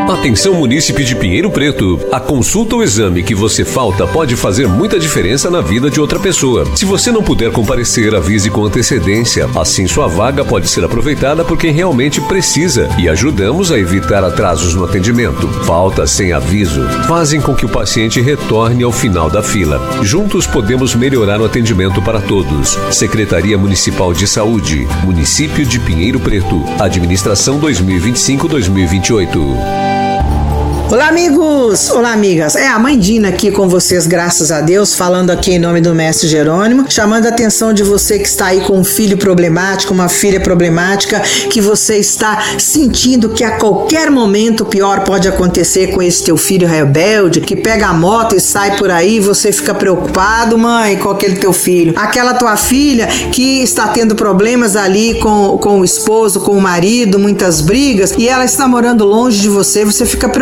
Atenção, munícipe de Pinheiro Preto. A consulta ou exame que você falta pode fazer muita diferença na vida de outra pessoa. Se você não puder comparecer, avise com antecedência. Assim sua vaga pode ser aproveitada por quem realmente precisa e ajudamos a evitar atrasos no atendimento. Faltas sem aviso fazem com que o paciente retorne ao final da fila. Juntos podemos melhorar o atendimento para todos. Secretaria Municipal de Saúde, Município de Pinheiro Preto. Administração 2025-2028. Olá, amigos! Olá, amigas! É a mãe Dina aqui com vocês, graças a Deus, falando aqui em nome do mestre Jerônimo, chamando a atenção de você que está aí com um filho problemático, uma filha problemática, que você está sentindo que a qualquer momento o pior pode acontecer com esse teu filho rebelde, que pega a moto e sai por aí, você fica preocupado, mãe, com aquele teu filho. Aquela tua filha que está tendo problemas ali com o esposo, com o marido, muitas brigas, e ela está morando longe de você, você fica preocupado.